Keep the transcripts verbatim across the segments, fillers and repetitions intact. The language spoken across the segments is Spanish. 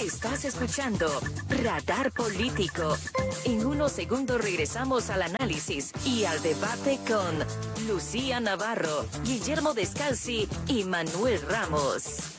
Estás escuchando Radar Político. En unos segundos regresamos al análisis y al debate con Lucía Navarro, Guillermo Descalzi y Manuel Ramos.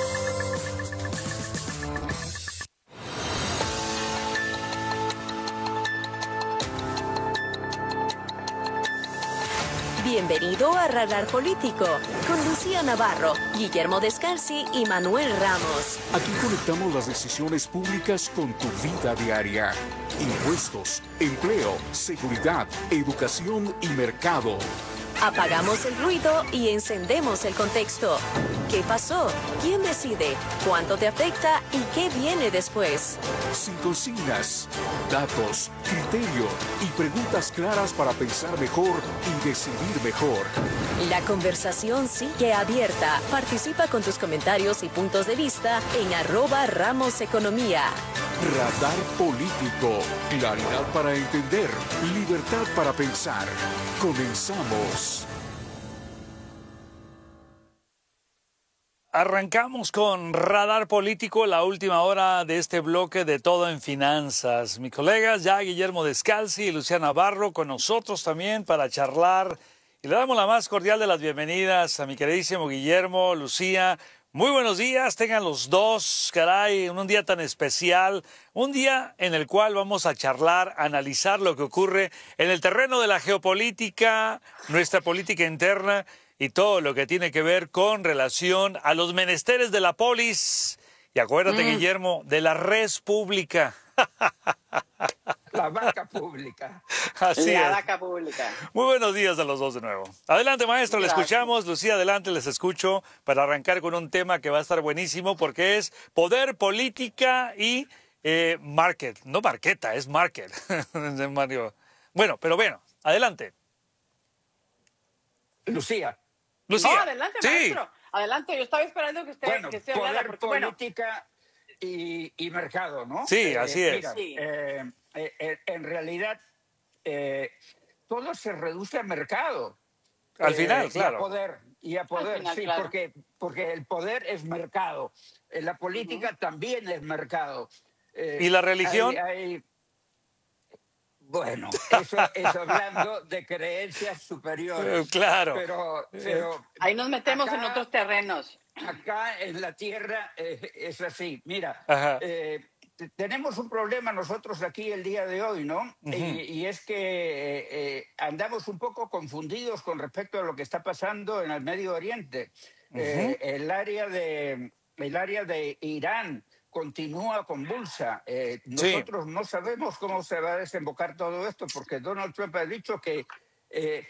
Bienvenido a Radar Político con Lucía Navarro, Guillermo Descalzi y Manuel Ramos. Aquí conectamos las decisiones públicas con tu vida diaria. Impuestos, empleo, seguridad, educación y mercado. Apagamos el ruido y encendemos el contexto. ¿Qué pasó? ¿Quién decide? ¿Cuánto te afecta? ¿Y qué viene después? Sin consignas, datos, criterio y preguntas claras para pensar mejor y decidir mejor. La conversación sigue abierta. Participa con tus comentarios y puntos de vista en arroba Ramos Economía. Radar Político. Claridad para entender. Libertad para pensar. Comenzamos. Arrancamos con Radar Político, la última hora de este bloque de Todo en Finanzas. Mis colegas ya Guillermo Descalzi y Lucía Navarro con nosotros también para charlar. Y le damos la más cordial de las bienvenidas a mi queridísimo Guillermo, Lucía. Muy buenos días, tengan los dos, caray, en un día tan especial, un día en el cual vamos a charlar, analizar lo que ocurre en el terreno de la geopolítica, nuestra política interna y todo lo que tiene que ver con relación a los menesteres de la polis. Y acuérdate, mm. Guillermo, de la res pública. La vaca pública. Así la es. vaca pública. Muy buenos días a los dos de nuevo. Adelante, maestro, le escuchamos. Lucía, adelante, les escucho para arrancar con un tema que va a estar buenísimo porque es poder, política y eh, market. No marqueta, es market. Mario. Bueno, pero bueno, adelante. Lucía. Lucía. No, adelante, sí. maestro. Adelante, yo estaba esperando que usted, bueno, que usted poder, hablara. Porque, política bueno, y, y mercado, ¿no? Sí, eh, así es. Mira, sí. eh, eh, en realidad, eh, todo se reduce a mercado. Al eh, final, y claro. A poder, y a poder, final, sí, claro. porque, porque el poder es mercado. Eh, la política uh-huh. también es mercado. Eh, ¿Y la religión? Hay, hay, Bueno, eso es hablando de creencias superiores. Claro. Pero, pero ahí nos metemos acá, en otros terrenos. Acá en la tierra eh, es así. Mira, Ajá. eh, tenemos un problema nosotros aquí el día de hoy, ¿no? Uh-huh. y, y es que eh, eh, andamos un poco confundidos con respecto a lo que está pasando en el Medio Oriente. Uh-huh. eh, el área de, el área de Irán continúa convulsa. Eh, nosotros sí. no sabemos cómo se va a desembocar todo esto porque Donald Trump ha dicho que eh,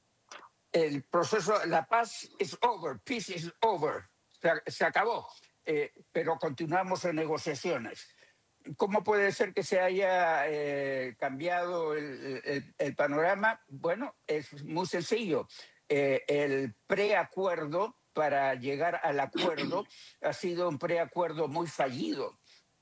el proceso, la paz is over, peace is over, se, se acabó, eh, pero continuamos en negociaciones. ¿Cómo puede ser que se haya eh, cambiado el, el, el panorama? Bueno, es muy sencillo. Eh, el preacuerdo para llegar al acuerdo ha sido un preacuerdo muy fallido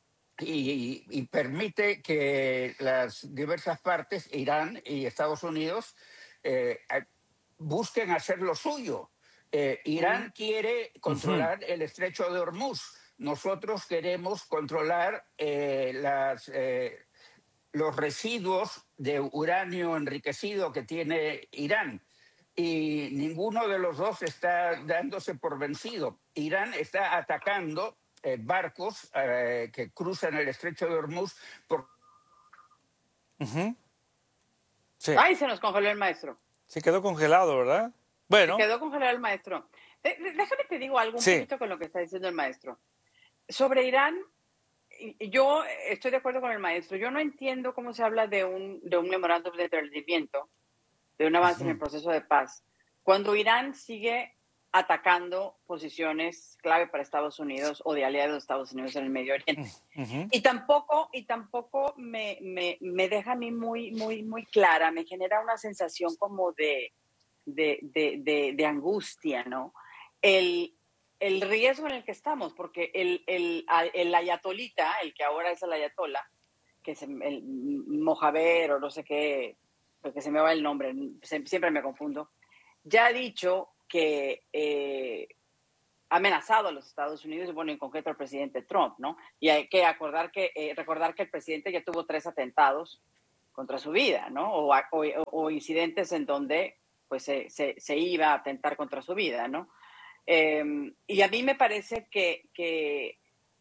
y, y permite que las diversas partes, Irán y Estados Unidos, eh, busquen hacer lo suyo. Eh, Irán uh-huh. quiere controlar uh-huh. el estrecho de Hormuz. Nosotros queremos controlar eh, las, eh, los residuos de uranio enriquecido que tiene Irán. Y ninguno de los dos está dándose por vencido. Irán está atacando eh, barcos eh, que cruzan el estrecho de Hormuz por... Uh-huh. Sí. Ay, se nos congeló el maestro. Se quedó congelado, ¿verdad? Bueno. Se quedó congelado el maestro. Eh, déjame te digo algo un sí. poquito con lo que está diciendo el maestro. Sobre Irán, yo estoy de acuerdo con el maestro. Yo no entiendo cómo se habla de un, de un memorándum de entendimiento, de un avance uh-huh. en el proceso de paz, cuando Irán sigue atacando posiciones clave para Estados Unidos o de aliados de Estados Unidos en el Medio Oriente. Uh-huh. Y tampoco, y tampoco me, me, me deja a mí muy, muy, muy clara, me genera una sensación como de, de, de, de, de angustia, ¿no? El, el riesgo en el que estamos, porque el, el, el ayatolita, el que ahora es el ayatola, que es el Mojaber o no sé qué, porque se me va el nombre, siempre me confundo, ya ha dicho que eh, amenazado a los Estados Unidos y, bueno, en concreto al presidente Trump, ¿no? Y hay que acordar que, eh, recordar que el presidente ya tuvo tres atentados contra su vida, ¿no? O, o, o incidentes en donde pues se, se, se iba a atentar contra su vida, ¿no? Eh, y a mí me parece que, que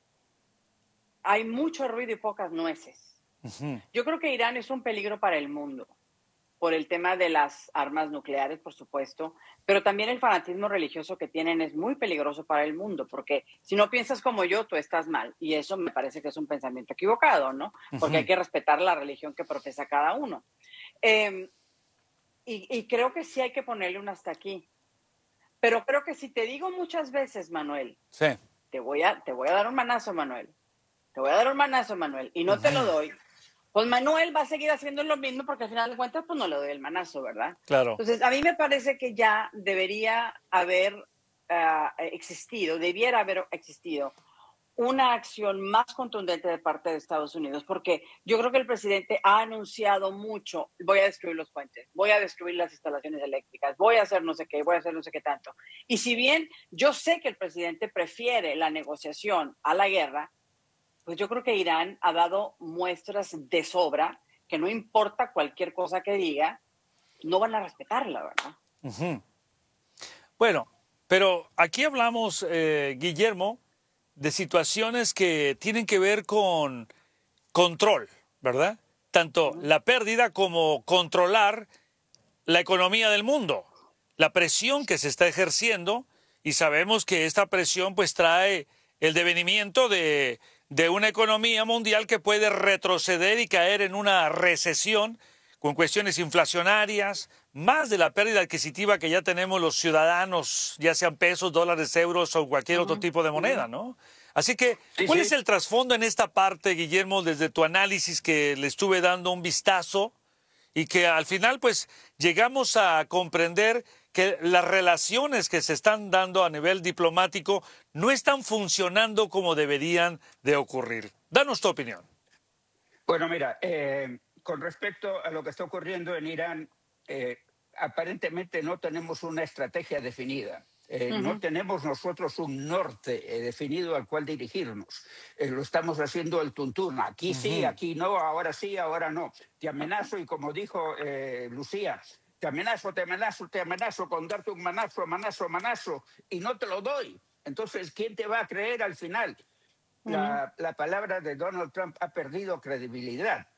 hay mucho ruido y pocas nueces. Uh-huh. Yo creo que Irán es un peligro para el mundo, por el tema de las armas nucleares, por supuesto, pero también el fanatismo religioso que tienen es muy peligroso para el mundo, porque si no piensas como yo, tú estás mal, y eso me parece que es un pensamiento equivocado, ¿no? Porque uh-huh. hay que respetar la religión que profesa cada uno. Eh, y, y creo que sí hay que ponerle un hasta aquí. Pero creo que si te digo muchas veces, Manuel, sí. te, voy a, te voy a dar un manazo, Manuel, te voy a dar un manazo, Manuel, y no uh-huh. te lo doy, pues Manuel va a seguir haciendo lo mismo porque al final de cuentas pues no le doy el manazo, ¿verdad? Claro. Entonces, a mí me parece que ya debería haber uh, existido, debiera haber existido una acción más contundente de parte de Estados Unidos, porque yo creo que el presidente ha anunciado mucho, voy a destruir los puentes, voy a destruir las instalaciones eléctricas, voy a hacer no sé qué, voy a hacer no sé qué tanto. Y si bien yo sé que el presidente prefiere la negociación a la guerra, pues yo creo que Irán ha dado muestras de sobra que no importa cualquier cosa que diga, no van a respetarla, ¿verdad? Uh-huh. Bueno, pero aquí hablamos, eh, Guillermo, de situaciones que tienen que ver con control, ¿verdad? Tanto uh-huh. la pérdida como controlar la economía del mundo, la presión que se está ejerciendo, y sabemos que esta presión pues trae el devenimiento de... de una economía mundial que puede retroceder y caer en una recesión con cuestiones inflacionarias, más de la pérdida adquisitiva que ya tenemos los ciudadanos, ya sean pesos, dólares, euros o cualquier uh-huh. otro tipo de moneda, ¿no? Así que, sí, ¿cuál sí. es el trasfondo en esta parte, Guillermo, desde tu análisis que le estuve dando un vistazo y que al final, pues, llegamos a comprender que las relaciones que se están dando a nivel diplomático no están funcionando como deberían de ocurrir? Danos tu opinión. Bueno, mira, eh, con respecto a lo que está ocurriendo en Irán, eh, aparentemente no tenemos una estrategia definida. Eh, uh-huh. No tenemos nosotros un norte eh, definido al cual dirigirnos. Eh, lo estamos haciendo el tuntún. Aquí uh-huh. sí, aquí no, ahora sí, ahora no. Te amenazo y como dijo eh, Lucía, te amenazo, te amenazo, te amenazo con darte un manazo, manazo, manazo, y no te lo doy. Entonces, ¿quién te va a creer al final? Uh-huh. La, la palabra de Donald Trump ha perdido credibilidad.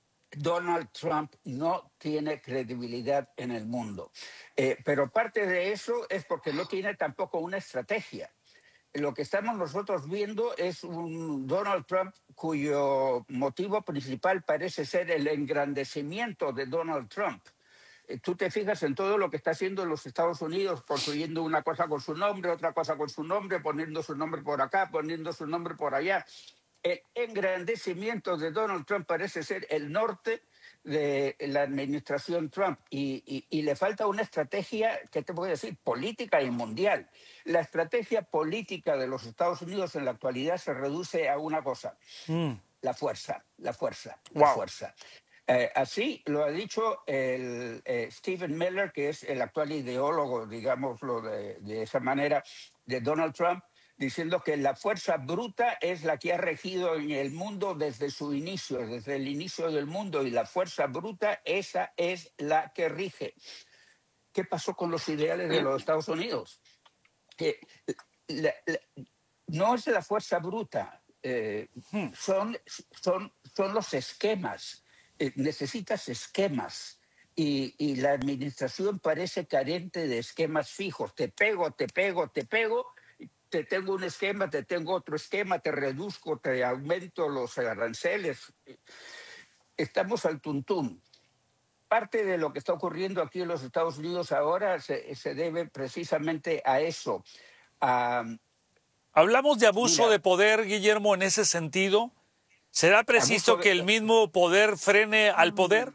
Donald Trump no tiene credibilidad en el mundo. Eh, pero parte de eso es porque no tiene tampoco una estrategia. Lo que estamos nosotros viendo es un Donald Trump cuyo motivo principal parece ser el engrandecimiento de Donald Trump. Tú te fijas en todo lo que está haciendo en los Estados Unidos, construyendo una cosa con su nombre, otra cosa con su nombre, poniendo su nombre por acá, poniendo su nombre por allá. El engrandecimiento de Donald Trump parece ser el norte de la administración Trump y, y, y le falta una estrategia, ¿qué te voy a decir?, política y mundial. La estrategia política de los Estados Unidos en la actualidad se reduce a una cosa, mm. la fuerza, la fuerza, wow. la fuerza. Eh, así lo ha dicho el, eh, Stephen Miller, que es el actual ideólogo, digámoslo de, de esa manera, de Donald Trump, diciendo que la fuerza bruta es la que ha regido en el mundo desde su inicio, desde el inicio del mundo, y la fuerza bruta, esa es la que rige. ¿Qué pasó con los ideales de los Estados Unidos? Que la, la, no es la fuerza bruta, eh, son, son, son los esquemas. Eh, necesitas esquemas y, y la administración parece carente de esquemas fijos. Te pego, te pego, te pego, te tengo un esquema, te tengo otro esquema, te reduzco, te aumento los aranceles. Estamos al tuntún. Parte de lo que está ocurriendo aquí en los Estados Unidos ahora se, se debe precisamente a eso. A, ¿Hablamos de abuso mira, de poder, Guillermo, en ese sentido? ¿Será preciso de, que el mismo poder frene al poder?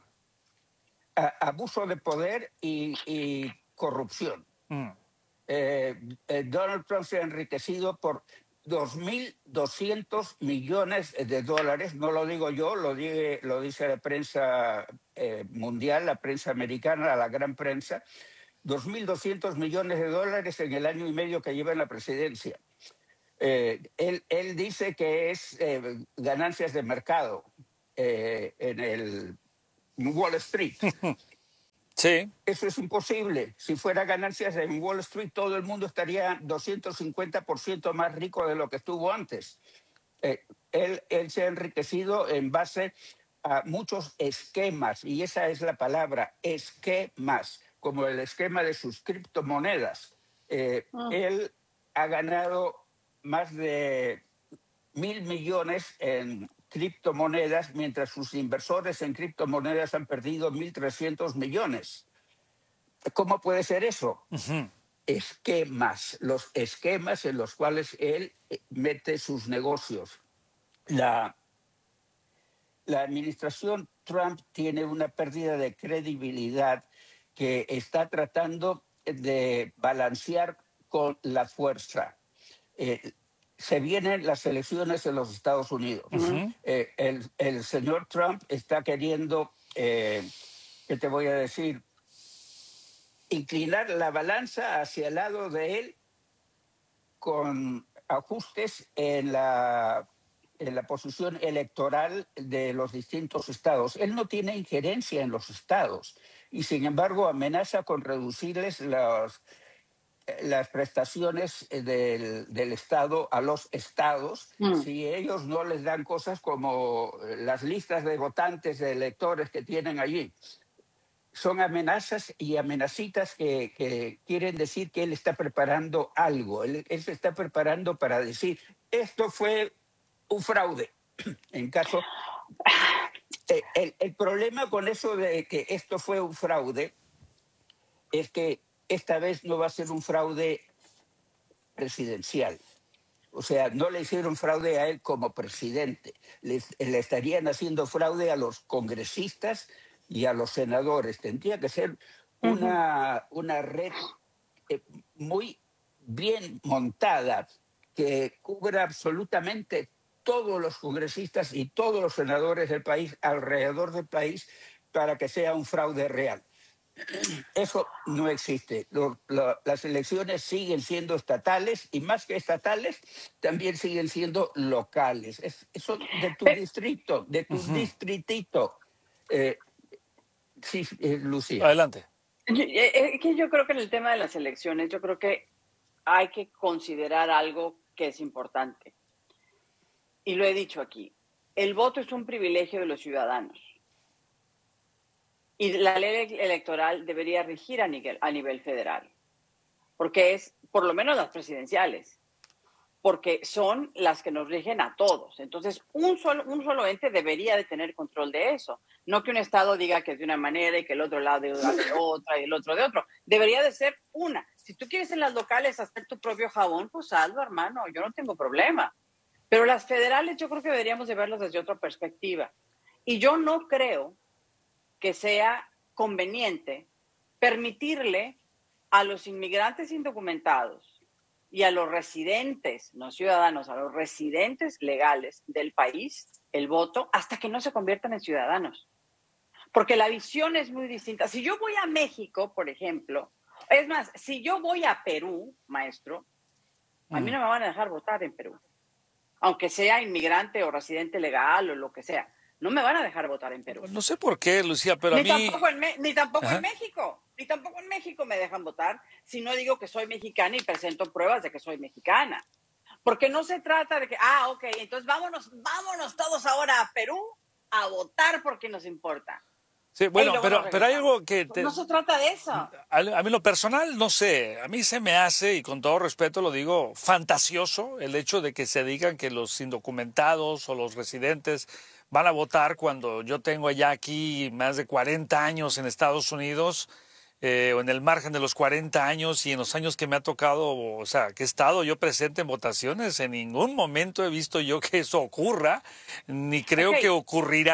Abuso de poder y, y corrupción. Mm. Eh, eh, Donald Trump se ha enriquecido por dos mil doscientos millones de dólares. No lo digo yo, lo, dice, lo dice la prensa eh, mundial, la prensa americana, la gran prensa. dos mil doscientos millones de dólares en el año y medio que lleva en la presidencia. Eh, él, él dice que es eh, ganancias de mercado eh, en el Wall Street. Sí. Eso es imposible. Si fuera ganancias en Wall Street, todo el mundo estaría doscientos cincuenta por ciento más rico de lo que estuvo antes. Eh, él, él se ha enriquecido en base a muchos esquemas, y esa es la palabra, esquemas, como el esquema de sus criptomonedas. Eh, Ah. Él ha ganado más de mil millones en criptomonedas, mientras sus inversores en criptomonedas han perdido mil trescientos millones. ¿Cómo puede ser eso? Uh-huh. Esquemas, los esquemas en los cuales él mete sus negocios. La, la administración Trump tiene una pérdida de credibilidad que está tratando de balancear con la fuerza. Eh, se vienen las elecciones en los Estados Unidos. Uh-huh. Eh, el, el señor Trump está queriendo, eh, ¿qué te voy a decir? Inclinar la balanza hacia el lado de él con ajustes en la, en la posición electoral de los distintos estados. Él no tiene injerencia en los estados y, sin embargo, amenaza con reducirles los, las prestaciones del, del Estado a los estados mm. si ellos no les dan cosas como las listas de votantes, de electores que tienen allí. Son amenazas y amenacitas que, que quieren decir que él está preparando algo. Él, él se está preparando para decir, esto fue un fraude. En caso... Eh, el, el problema con eso de que esto fue un fraude es que esta vez no va a ser un fraude presidencial. O sea, no le hicieron fraude a él como presidente. Le, le estarían haciendo fraude a los congresistas y a los senadores. Tendría que ser una, uh-huh. una red eh, muy bien montada que cubra absolutamente todos los congresistas y todos los senadores del país, alrededor del país, para que sea un fraude real. Eso no existe. Lo, lo, las elecciones siguen siendo estatales y más que estatales, también siguen siendo locales. Es, eso de tu distrito, de tu uh-huh. distritito. Eh, sí, eh, Lucía. Adelante. Es que yo creo que en el tema de las elecciones, yo creo que hay que considerar algo que es importante. Y lo he dicho aquí. El voto es un privilegio de los ciudadanos. Y la ley electoral debería regir a nivel, a nivel federal, porque es, por lo menos las presidenciales, porque son las que nos rigen a todos. Entonces, un solo, un solo ente debería de tener control de eso. No que un estado diga que es de una manera y que el otro lado de otra y el otro de otro. Debería de ser una. Si tú quieres en las locales hacer tu propio jabón, pues hazlo, hermano. Yo no tengo problema. Pero las federales yo creo que deberíamos de verlas desde otra perspectiva. Y yo no creo que sea conveniente permitirle a los inmigrantes indocumentados y a los residentes, no ciudadanos, a los residentes legales del país el voto hasta que no se conviertan en ciudadanos. Porque la visión es muy distinta. Si yo voy a México, por ejemplo, es más, si yo voy a Perú, maestro, a mí no me van a dejar votar en Perú. Aunque sea inmigrante o residente legal o lo que sea. No me van a dejar votar en Perú. No sé por qué, Lucía, pero ni a mí... Tampoco en Me ni tampoco en México. Ni tampoco en México me dejan votar si no digo que soy mexicana y presento pruebas de que soy mexicana. Porque no se trata de que, ah, ok, entonces vámonos, vámonos todos ahora a Perú a votar porque nos importa. Sí, bueno, pero, pero hay algo que... Te... No se trata de eso. A, a mí lo personal, no sé, a mí se me hace, y con todo respeto lo digo, fantasioso el hecho de que se digan que los indocumentados o los residentes van a votar cuando yo tengo ya aquí más de cuarenta años en Estados Unidos, eh, o en el margen de los cuarenta años, y en los años que me ha tocado, o sea, que he estado yo presente en votaciones, en ningún momento he visto yo que eso ocurra, ni creo okay. que ocurrirá.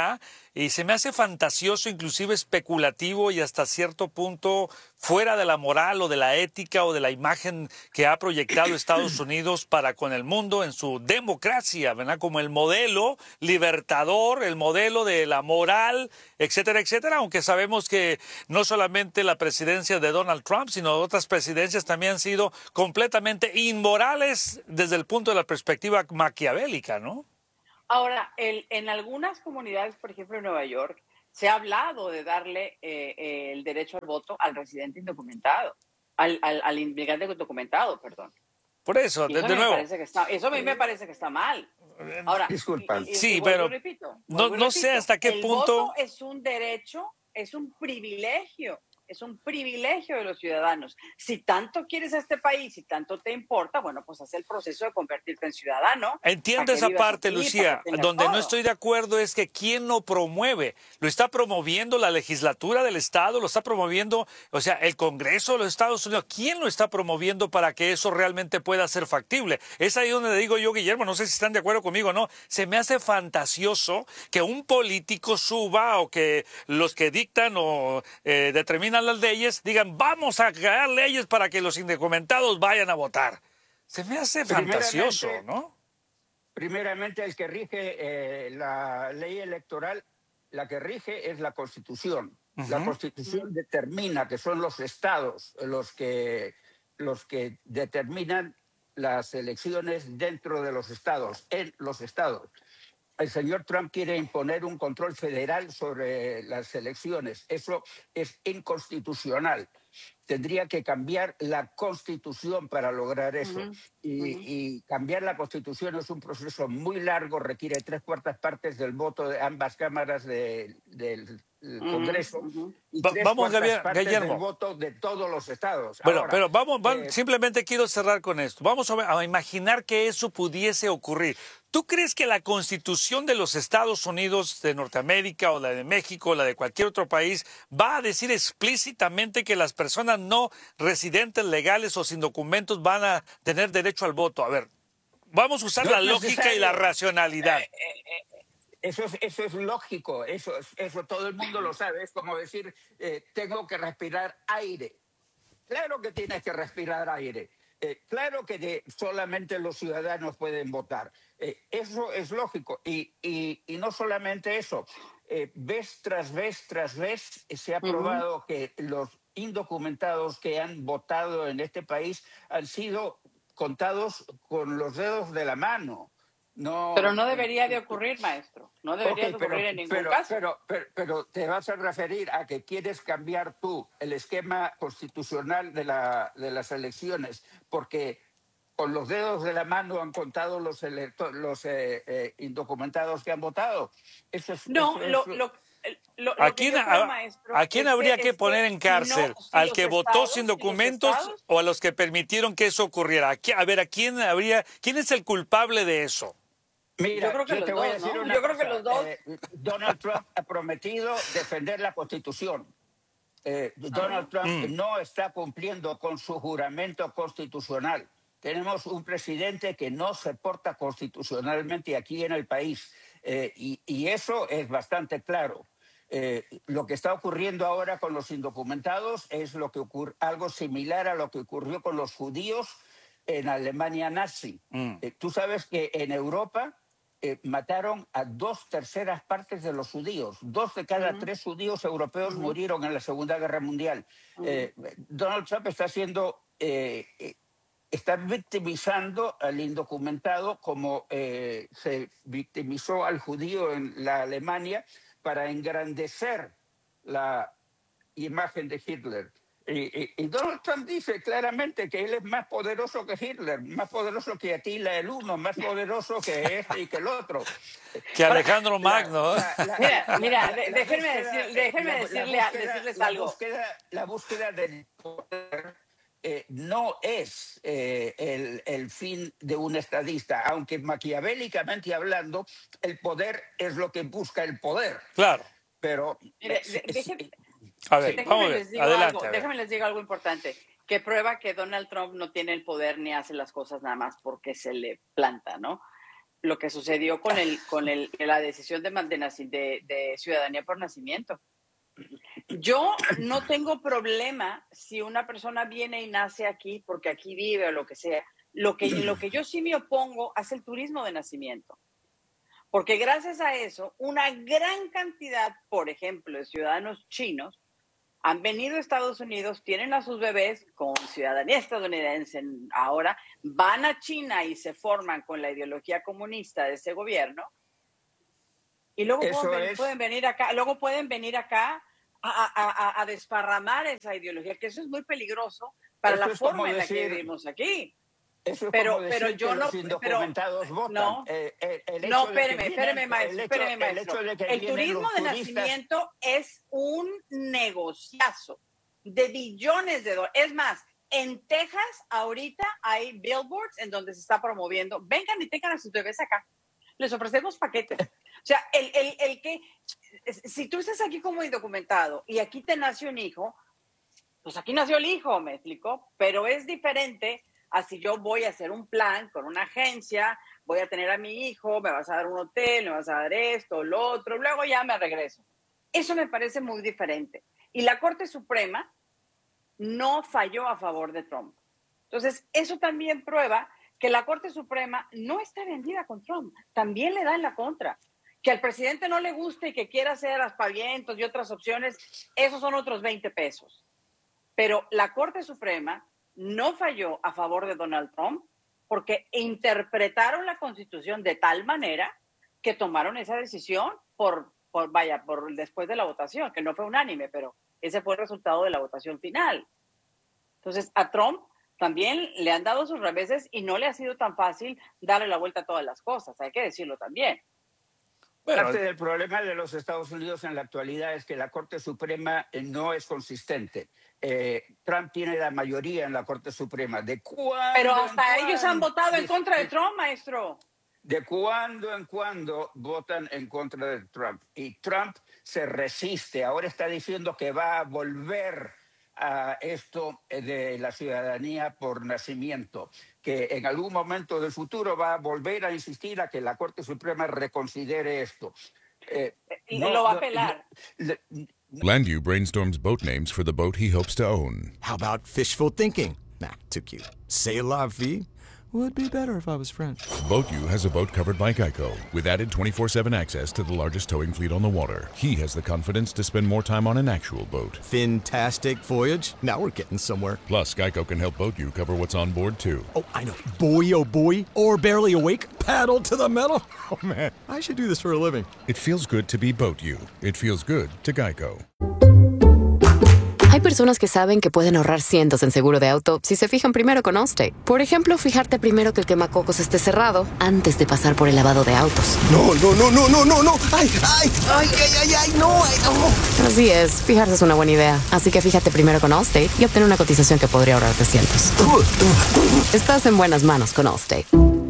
y se me hace fantasioso, inclusive especulativo y hasta cierto punto fuera de la moral o de la ética o de la imagen que ha proyectado Estados Unidos para con el mundo en su democracia, ¿verdad? Como el modelo libertador, el modelo de la moral, etcétera, etcétera, aunque sabemos que no solamente la presidencia de Donald Trump, sino otras presidencias también han sido completamente inmorales desde el punto de la perspectiva maquiavélica, ¿no? Ahora, el, en algunas comunidades, por ejemplo en Nueva York, se ha hablado de darle eh, eh, el derecho al voto al residente indocumentado, al, al, al inmigrante documentado, perdón. Por eso, Y de, eso, de me nuevo. parece que está, eso a mí me parece que está mal. Ahora, Disculpa. y, y, Sí, y pero repito, no, no sé hasta qué el punto. El voto es un derecho, es un privilegio. Es un privilegio de los ciudadanos. Si tanto quieres a este país, si tanto te importa, bueno, pues haz el proceso de convertirte en ciudadano. Entiendo esa parte, aquí, Lucía. Donde todo. no estoy de acuerdo es que ¿quién lo promueve? ¿Lo está promoviendo la legislatura del Estado? ¿Lo está promoviendo, o sea, el Congreso de los Estados Unidos? ¿Quién lo está promoviendo para que eso realmente pueda ser factible? Es ahí donde le digo yo, Guillermo, no sé si están de acuerdo conmigo o no, se me hace fantasioso que un político suba o que los que dictan o eh, determinan las leyes digan vamos a crear leyes para que los indocumentados vayan a votar. Se me hace fantasioso, ¿no? Primeramente, el que rige eh, la ley electoral, la que rige es la Constitución. Uh-huh. La Constitución determina que son los estados los que, los que determinan las elecciones dentro de los estados, en los estados. El señor Trump quiere imponer un control federal sobre las elecciones. Eso es inconstitucional. Tendría que cambiar la Constitución para lograr eso. Uh-huh. y, uh-huh. y cambiar la Constitución es un proceso muy largo, requiere tres cuartas partes del voto de ambas cámaras de, del uh-huh. Congreso uh-huh. y tres vamos, cuartas Gabriel, partes Guillermo. del voto de todos los estados. Bueno, Ahora, pero vamos, vamos eh, simplemente quiero cerrar con esto. Vamos a, a imaginar que eso pudiese ocurrir. ¿Tú crees que la Constitución de los Estados Unidos de Norteamérica o la de México o la de cualquier otro país va a decir explícitamente que las personas no residentes legales o sin documentos van a tener derecho al voto? A ver, vamos a usar no la lógica y la racionalidad. Eh, eh, eh, eso, es, eso es lógico, eso, eso todo el mundo lo sabe. Es como decir, eh, tengo que respirar aire. Claro que tienes que respirar aire. Eh, claro que de, solamente los ciudadanos pueden votar. Eh, eso es lógico. Y, y, y no solamente eso. Eh, vez tras vez tras vez se ha probado uh-huh. que los indocumentados que han votado en este país han sido contados con los dedos de la mano. No, pero no debería de ocurrir, maestro. No debería okay, de ocurrir pero, en ningún pero, caso. Pero, pero, pero te vas a referir a que quieres cambiar tú el esquema constitucional de, la, de las elecciones porque con los dedos de la mano han contado los, electo, los eh, eh, indocumentados que han votado. Eso es, no, eso lo, es, lo, lo, ¿A quién, creo, a, maestro, ¿a quién habría que, que poner en cárcel? Si no, si ¿Al que estados, votó sin documentos si estados, o a los que permitieron que eso ocurriera? A ver, ¿a quién habría, quién es el culpable de eso? Mira, yo creo que, yo los, te dos, voy a decir ¿no? una yo cosa. creo que los dos. Eh, Donald Trump ha prometido defender la Constitución. Eh, Donald Trump mm. no está cumpliendo con su juramento constitucional. Tenemos un presidente que no se porta constitucionalmente aquí en el país. Eh, y, y eso es bastante claro. Eh, lo que está ocurriendo ahora con los indocumentados es lo que ocurre, algo similar a lo que ocurrió con los judíos en Alemania nazi. Mm. Eh, tú sabes que en Europa eh, mataron a dos terceras partes de los judíos. Dos de cada uh-huh. tres judíos europeos uh-huh. murieron en la Segunda Guerra Mundial. Uh-huh. Eh, Donald Trump está haciendo, eh, eh, está victimizando al indocumentado como eh, se victimizó al judío en la Alemania para engrandecer la imagen de Hitler. Y, y, y Donald Trump dice claramente que él es más poderoso que Hitler, más poderoso que Atila el Uno, más poderoso que este y que el otro. Que Alejandro Magno. La, la, la, mira, mira la, déjenme, búsqueda, decir, déjenme la, decirle, la búsqueda, decirles algo. La búsqueda, la búsqueda del poder eh, no es eh, el, el fin de un estadista, aunque maquiavélicamente hablando, el poder es lo que busca el poder. Claro. Pero... Mire, de, déjenme, A ver, déjenme, vamos a ver. Les digo Adelante, algo, a ver. déjenme les digo algo importante, que prueba que Donald Trump no tiene el poder ni hace las cosas nada más porque se le planta, ¿no? lo que sucedió con, el, con el, la decisión de, de, de, de ciudadanía por nacimiento. Yo no tengo problema si una persona viene y nace aquí porque aquí vive o lo que sea. Lo que, lo que yo sí me opongo es el turismo de nacimiento. Porque gracias a eso, una gran cantidad, por ejemplo, de ciudadanos chinos han venido a Estados Unidos, tienen a sus bebés con ciudadanía estadounidense ahora, van a China y se forman con la ideología comunista de ese gobierno, y luego pueden, es... pueden venir acá, luego pueden venir acá a, a, a desparramar esa ideología, que eso es muy peligroso para eso la forma en decir... la que vivimos aquí. Eso es pero, como decir pero yo que no, los indocumentados pero, votan. No, eh, eh, el no, espéreme, espéreme, maestro, espéreme, maestro. El, de el turismo de turistas... nacimiento es un negociazo de billones de dólares. Es más, en Texas ahorita hay billboards en donde se está promoviendo, vengan y tengan a sus bebés acá. Les ofrecemos paquetes. O sea, el, el, el que, si tú estás aquí como indocumentado y aquí te nace un hijo, pues aquí nació el hijo, me explicó, pero es diferente así yo voy a hacer un plan con una agencia, voy a tener a mi hijo, me vas a dar un hotel, me vas a dar esto, lo otro, luego ya me regreso. Eso me parece muy diferente. Y la Corte Suprema no falló a favor de Trump. Entonces, eso también prueba que la Corte Suprema no está vendida con Trump. También le da en la contra. Que al presidente no le guste y que quiera hacer aspavientos y otras opciones, esos son otros veinte pesos. Pero la Corte Suprema no falló a favor de Donald Trump porque interpretaron la Constitución de tal manera que tomaron esa decisión por, por, vaya, por después de la votación, que no fue unánime, pero ese fue el resultado de la votación final. Entonces, a Trump también le han dado sus reveses y no le ha sido tan fácil darle la vuelta a todas las cosas, hay que decirlo también. Bueno, parte del problema de los Estados Unidos en la actualidad es que la Corte Suprema no es consistente. Eh, Trump tiene la mayoría en la Corte Suprema. ¿De cuándo Pero hasta en ellos cuándo, han votado en de, contra de de, Trump, maestro. De cuándo en cuándo votan en contra de Trump. Y Trump se resiste. Ahora está diciendo que va a volver a esto de la ciudadanía por nacimiento, que en algún momento del futuro va a volver a insistir a que la Corte Suprema reconsidere esto. Eh, y no, lo va a apelar. No, no, Landu brainstorms boat names for the boat he hopes to own. How about fishful thinking? Nah, too cute. C'est la vie? Would be better if I was French. BoatU has a boat covered by Geico, with added twenty-four seven access to the largest towing fleet on the water. He has the confidence to spend more time on an actual boat. Fantastic voyage. Now we're getting somewhere. Plus, Geico can help BoatU cover what's on board, too. Oh, I know. Boy, oh boy. Or barely awake. Paddle to the metal. Oh, man. I should do this for a living. It feels good to be BoatU. It feels good to Geico. Hay personas que saben que pueden ahorrar cientos en seguro de auto si se fijan primero con Allstate. Por ejemplo, fijarte primero que el quemacocos esté cerrado antes de pasar por el lavado de autos. No, no, no, no, no, no, no. Ay, ay, ay, ay, ay, ay, no, ay, no. Así es, fijarse es una buena idea. Así que fíjate primero con Allstate y obtén una cotización que podría ahorrarte cientos. Estás en buenas manos con Allstate.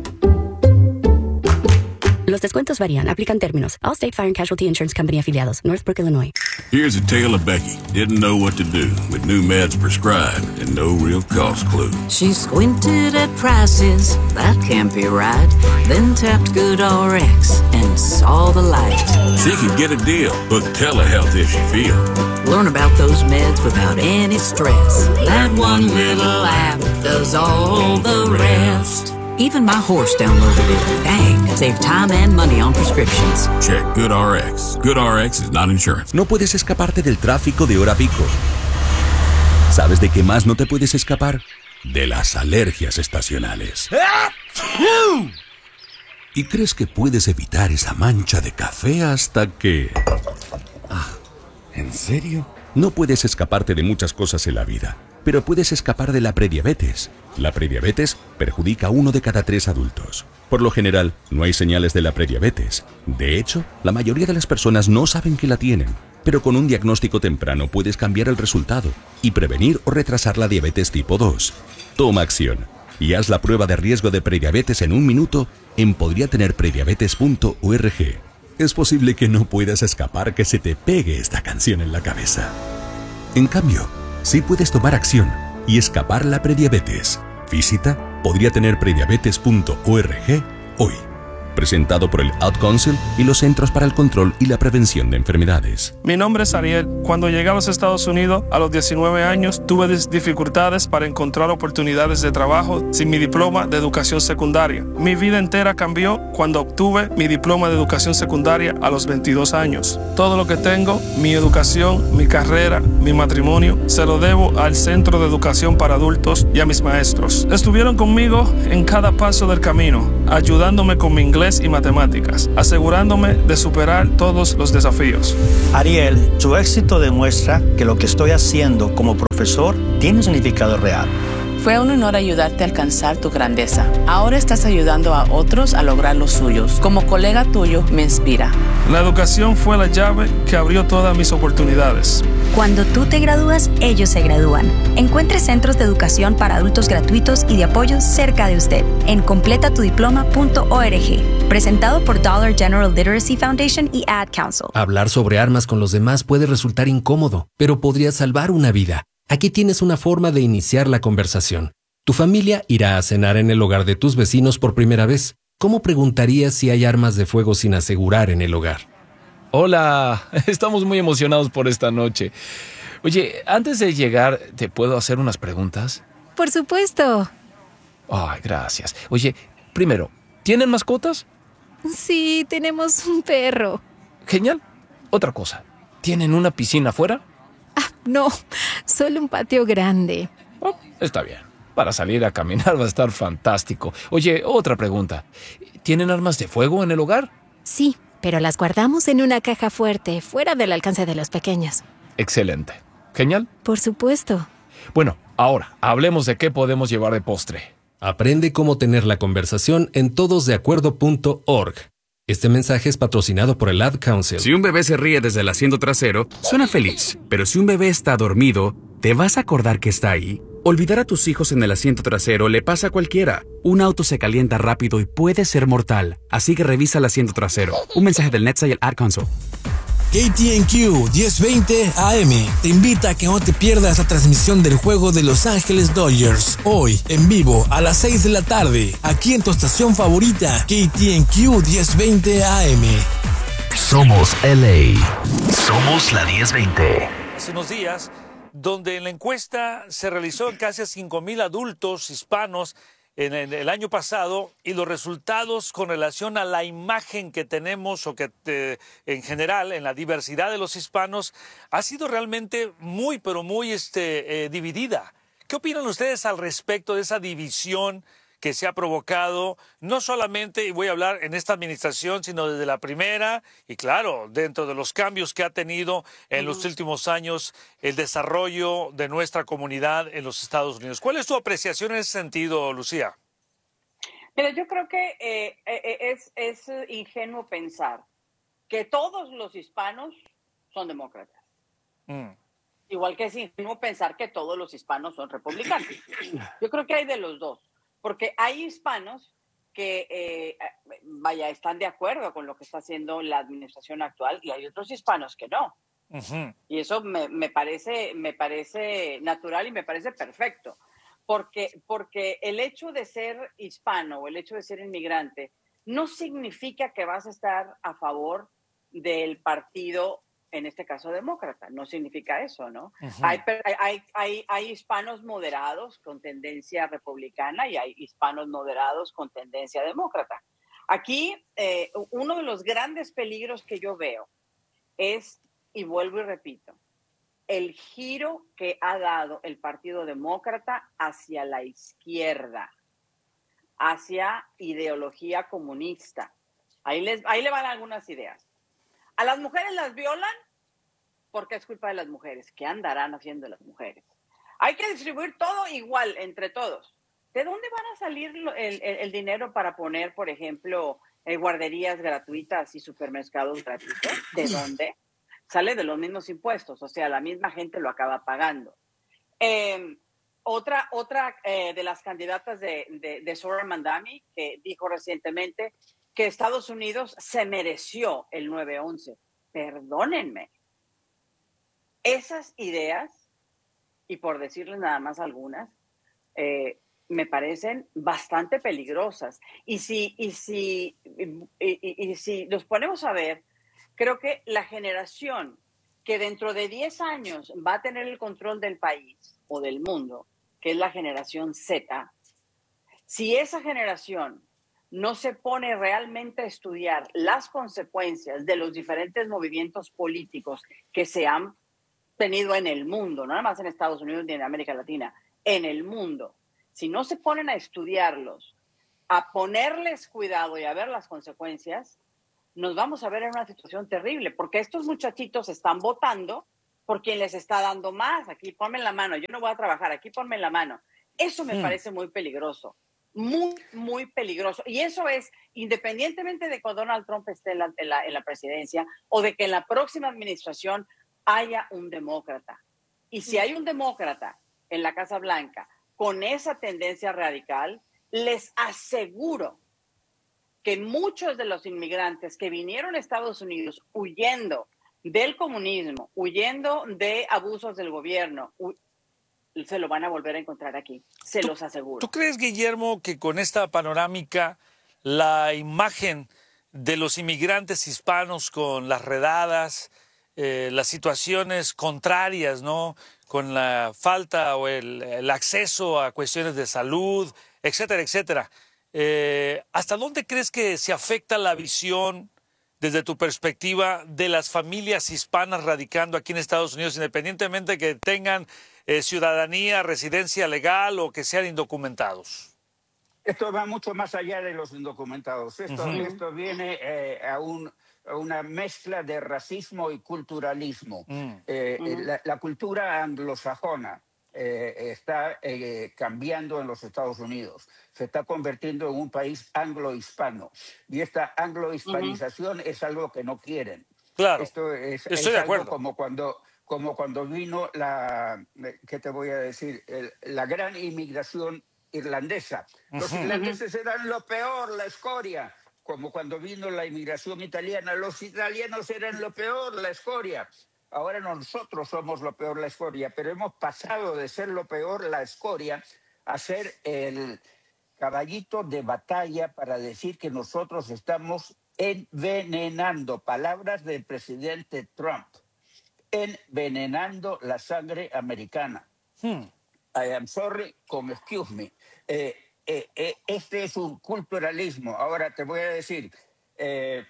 Los descuentos varían. Aplican términos. Allstate Fire and Casualty Insurance Company afiliados. Northbrook, Illinois. Here's a tale of Becky. Didn't know what to do with new meds prescribed and no real cost clue. She squinted at prices. That can't be right. Then tapped GoodRx and saw the light. She could get a deal. Book telehealth if she feel. Learn about those meds without any stress. That one little app does all the rest. Even my horse downloaded it. Dang, save time and money on prescriptions. Check GoodRx. GoodRx is not insurance. No puedes escaparte del tráfico de hora pico. ¿Sabes de qué más no te puedes escapar? De las alergias estacionales. Y crees que puedes evitar esa mancha de café hasta que... Ah, ¿en serio? No puedes escaparte de muchas cosas en la vida, pero puedes escapar de la prediabetes. La prediabetes perjudica a uno de cada tres adultos. Por lo general, no hay señales de la prediabetes. De hecho, la mayoría de las personas no saben que la tienen. Pero con un diagnóstico temprano puedes cambiar el resultado y prevenir o retrasar la diabetes tipo dos. Toma acción y haz la prueba de riesgo de prediabetes en un minuto en podría tener prediabetes punto org. Es posible que no puedas escapar que se te pegue esta canción en la cabeza. En cambio, sí puedes tomar acción y escapar la prediabetes. Visita podría tener prediabetes punto org hoy. presentado por el Ad Council y los Centros para el Control y la Prevención de Enfermedades. Mi nombre es Ariel. Cuando llegué a los Estados Unidos a los diecinueve años, tuve dificultades para encontrar oportunidades de trabajo sin mi diploma de educación secundaria. Mi vida entera cambió cuando obtuve mi diploma de educación secundaria a los veintidós años. Todo lo que tengo, mi educación, mi carrera, mi matrimonio, se lo debo al Centro de Educación para Adultos y a mis maestros. Estuvieron conmigo en cada paso del camino, ayudándome con mi inglés y matemáticas, asegurándome de superar todos los desafíos. Ariel, su éxito demuestra que lo que estoy haciendo como profesor tiene un significado real. Fue un honor ayudarte a alcanzar tu grandeza. Ahora estás ayudando a otros a lograr los suyos. Como colega tuyo, me inspira. La educación fue la llave que abrió todas mis oportunidades. Cuando tú te gradúas, ellos se gradúan. Encuentre centros de educación para adultos gratuitos y de apoyo cerca de usted en completa tu diploma punto org. Presentado por Dollar General Literacy Foundation y Ad Council. Hablar sobre armas con los demás puede resultar incómodo, pero podría salvar una vida. Aquí tienes una forma de iniciar la conversación. Tu familia irá a cenar en el hogar de tus vecinos por primera vez. ¿Cómo preguntarías si hay armas de fuego sin asegurar en el hogar? Hola, estamos muy emocionados por esta noche. Oye, antes de llegar, ¿te puedo hacer unas preguntas? Por supuesto. Ay, gracias. Oye, primero, ¿tienen mascotas? Sí, tenemos un perro. Genial. Otra cosa, ¿tienen una piscina afuera? Ah, no, solo un patio grande. Oh, está bien. Para salir a caminar va a estar fantástico. Oye, otra pregunta. ¿Tienen armas de fuego en el hogar? Sí, pero las guardamos en una caja fuerte, fuera del alcance de los pequeños. Excelente. Genial. Por supuesto. Bueno, ahora, hablemos de qué podemos llevar de postre. Aprende cómo tener la conversación en todos de acuerdo punto org. Este mensaje es patrocinado por el Ad Council. Si un bebé se ríe desde el asiento trasero, suena feliz. Pero si un bebé está dormido, ¿te vas a acordar que está ahí? Olvidar a tus hijos en el asiento trasero le pasa a cualquiera. Un auto se calienta rápido y puede ser mortal. Así que revisa el asiento trasero. Un mensaje del NHTSA y el Ad Council. K T N Q diez veinte A M te invita a que no te pierdas la transmisión del juego de Los Ángeles Dodgers. Hoy, en vivo, a las seis de la tarde, aquí en tu estación favorita, K T N Q diez veinte A M. Somos L A. Somos la diez veinte. Hace unos días, donde en la encuesta se realizó en casi cinco mil adultos hispanos en el año pasado, y los resultados con relación a la imagen que tenemos o que eh, en general en la diversidad de los hispanos ha sido realmente muy pero muy este, eh, dividida. ¿Qué opinan ustedes al respecto de esa división que se ha provocado, no solamente, y voy a hablar en esta administración, sino desde la primera, y claro, dentro de los cambios que ha tenido en los últimos años el desarrollo de nuestra comunidad en los Estados Unidos? ¿Cuál es tu apreciación en ese sentido, Lucía? Mira, yo creo que eh, eh, es, es ingenuo pensar que todos los hispanos son demócratas. Mm. Igual que es ingenuo pensar que todos los hispanos son republicanos. Yo creo que hay de los dos. Porque hay hispanos que, eh, vaya, están de acuerdo con lo que está haciendo la administración actual, y hay otros hispanos que no. Uh-huh. Y eso me, me, parece, me parece natural y me parece perfecto. Porque, porque el hecho de ser hispano o el hecho de ser inmigrante no significa que vas a estar a favor del partido, en este caso demócrata. No significa eso, ¿no? Uh-huh. Hay, hay, hay, hay hispanos moderados con tendencia republicana y hay hispanos moderados con tendencia demócrata. Aquí, eh, uno de los grandes peligros que yo veo es, y vuelvo y repito, el giro que ha dado el Partido Demócrata hacia la izquierda, hacia ideología comunista. Ahí, les, ahí le van algunas ideas. ¿A las mujeres las violan? Porque es culpa de las mujeres. ¿Qué andarán haciendo las mujeres? Hay que distribuir todo igual entre todos. ¿De dónde van a salir el, el, el dinero para poner, por ejemplo, eh, guarderías gratuitas y supermercados gratuitos? ¿De dónde? Sale de los mismos impuestos. O sea, la misma gente lo acaba pagando. Eh, otra otra eh, de las candidatas de, de, de Zohran Mamdani, que dijo recientemente que Estados Unidos se mereció el nueve once. Perdónenme. Esas ideas, y por decirles nada más algunas, eh, me parecen bastante peligrosas. Y si, y si, y, y, y si nos ponemos a ver, creo que la generación que dentro de diez años va a tener el control del país o del mundo, que es la generación Z, si esa generación no se pone realmente a estudiar las consecuencias de los diferentes movimientos políticos que se han tenido en el mundo, no nada más en Estados Unidos ni en América Latina, en el mundo, si no se ponen a estudiarlos, a ponerles cuidado y a ver las consecuencias, nos vamos a ver en una situación terrible, porque estos muchachitos están votando por quien les está dando más. Aquí ponme la mano, yo no voy a trabajar, aquí ponme la mano. Eso me mm. parece muy peligroso, muy, muy peligroso. Y eso es, independientemente de que Donald Trump esté en la, en la, en la presidencia o de que en la próxima administración haya un demócrata. Y si hay un demócrata en la Casa Blanca con esa tendencia radical, les aseguro que muchos de los inmigrantes que vinieron a Estados Unidos huyendo del comunismo, huyendo de abusos del gobierno, se lo van a volver a encontrar aquí, se los aseguro. ¿Tú crees, Guillermo, que con esta panorámica la imagen de los inmigrantes hispanos con las redadas, eh, las situaciones contrarias, ¿no?, con la falta o el, el acceso a cuestiones de salud, etcétera, etcétera, eh, ¿hasta dónde crees que se afecta la visión, desde tu perspectiva, de las familias hispanas radicando aquí en Estados Unidos, independientemente de que tengan eh, ciudadanía, residencia legal o que sean indocumentados? Esto va mucho más allá de los indocumentados. Esto, uh-huh. esto viene eh, a, un, a una mezcla de racismo y culturalismo. Uh-huh. Eh, uh-huh. la, la cultura anglosajona eh, está eh, cambiando en los Estados Unidos. Se está convirtiendo en un país anglo-hispano. Y esta anglo-hispanización uh-huh. es algo que no quieren. Claro, Esto es, estoy es de algo acuerdo. Como cuando, como cuando vino la, ¿qué te voy a decir? El, la gran inmigración irlandesa. Los uh-huh. irlandeses eran lo peor, la escoria. Como cuando vino la inmigración italiana. Los italianos eran lo peor, la escoria. Ahora nosotros somos lo peor, la escoria. Pero hemos pasado de ser lo peor, la escoria, a ser el caballito de batalla para decir que nosotros estamos envenenando, palabras del presidente Trump, envenenando la sangre americana. Hmm. I am sorry, con excuse me. Eh, eh, eh, este es un culturalismo. Ahora te voy a decir, eh,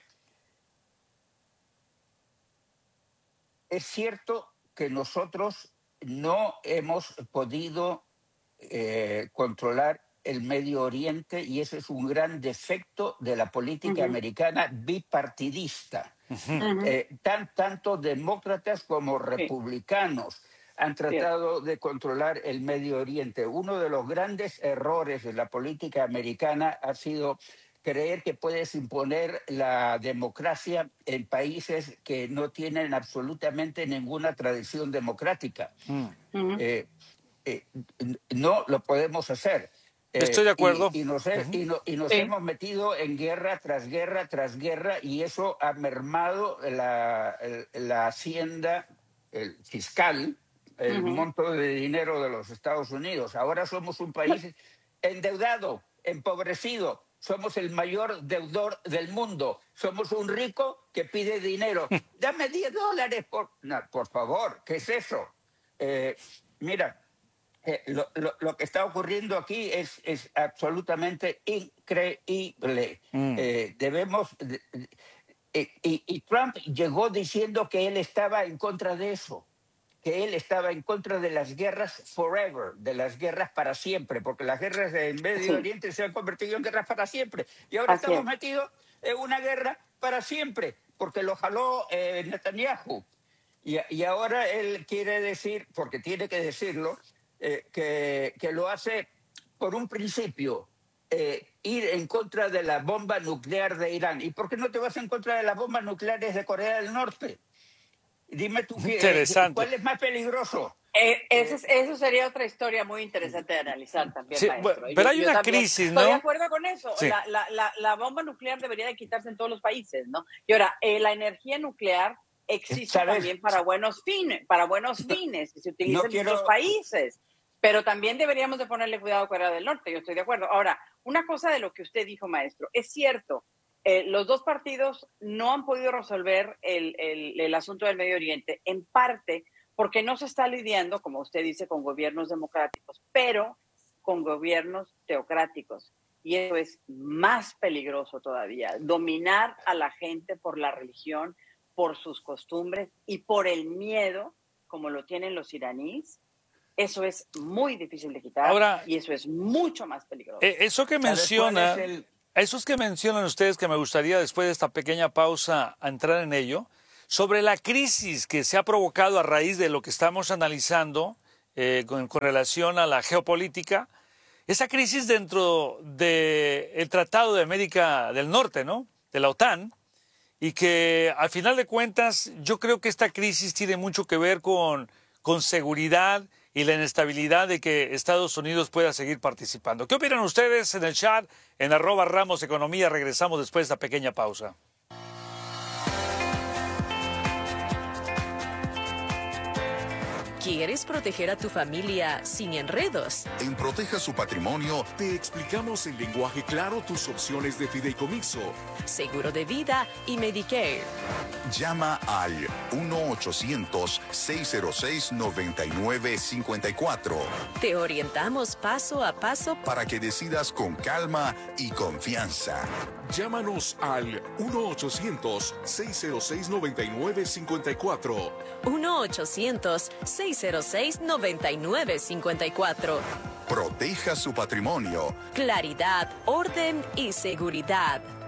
es cierto que nosotros no hemos podido eh, controlar el Medio Oriente y ese es un gran defecto de la política uh-huh. americana bipartidista. Uh-huh. Eh, tan, tanto demócratas como republicanos sí. han tratado de controlar el Medio Oriente. Uno de los grandes errores de la política americana ha sido creer que puedes imponer la democracia en países que no tienen absolutamente ninguna tradición democrática. Uh-huh. Eh, eh, no lo podemos hacer. Estoy de acuerdo. Y, y nos, uh-huh. y no, y nos sí. hemos metido en guerra tras guerra tras guerra y eso ha mermado la, la hacienda el fiscal, el uh-huh. monto de dinero de los Estados Unidos. Ahora somos un país endeudado, empobrecido. Somos el mayor deudor del mundo. Somos un rico que pide dinero. Dame diez dólares por... No, por favor, ¿qué es eso? Eh, mira, eh, lo, lo, lo que está ocurriendo aquí es, es absolutamente increíble. Mm. Eh, debemos... Eh, y, y Trump llegó diciendo que él estaba en contra de eso. Que él estaba en contra de las guerras forever, de las guerras para siempre, porque las guerras en Medio sí. Oriente se han convertido en guerras para siempre. Y ahora Así estamos es. metidos en una guerra para siempre, porque lo jaló eh, Netanyahu. Y, y ahora él quiere decir, porque tiene que decirlo, eh, que, que lo hace por un principio, eh, ir en contra de la bomba nuclear de Irán. ¿Y por qué no te vas en contra de las bombas nucleares de Corea del Norte? Dime tú, interesante. ¿cuál es más peligroso? Eh, eso, eso sería otra historia muy interesante de analizar también, sí, maestro. Pero yo, hay yo una crisis, ¿no? Estoy de acuerdo con eso. Sí. La, la, la, la bomba nuclear debería de quitarse en todos los países, ¿no? Y ahora, eh, la energía nuclear existe ¿sabes? también para buenos fines, para buenos fines, que se utiliza no en quiero, muchos países. Pero también deberíamos de ponerle cuidado a Corea del Norte, yo estoy de acuerdo. Ahora, una cosa de lo que usted dijo, maestro, es cierto, eh, los dos partidos no han podido resolver el, el, el asunto del Medio Oriente, en parte porque no se está lidiando, como usted dice, con gobiernos democráticos, pero con gobiernos teocráticos. Y eso es más peligroso todavía, dominar a la gente por la religión, por sus costumbres y por el miedo, como lo tienen los iraníes. Eso es muy difícil de quitar. Ahora, y eso es mucho más peligroso. Eh, eso que menciona, el... esos que mencionan ustedes, que me gustaría después de esta pequeña pausa a entrar en ello, sobre la crisis que se ha provocado a raíz de lo que estamos analizando eh, con, con relación a la geopolítica, esa crisis dentro del Tratado de América del Norte, ¿no? De la OTAN, y que al final de cuentas yo creo que esta crisis tiene mucho que ver con, con seguridad y la inestabilidad de que Estados Unidos pueda seguir participando. ¿Qué opinan ustedes en el chat? En arroba Ramos Economía. Regresamos después de esta pequeña pausa. ¿Quieres proteger a tu familia sin enredos? En Proteja su Patrimonio te explicamos en lenguaje claro tus opciones de fideicomiso, seguro de vida y Medicare. Llama al uno ochocientos, seis cero seis, nueve nueve cinco cuatro. Te orientamos paso a paso para que decidas con calma y confianza. Llámanos al uno ochocientos, seis cero seis, nueve nueve cinco cuatro. uno ochocientos, seis cero seis, nueve nueve cinco cuatro. Proteja su patrimonio. Claridad, orden y seguridad.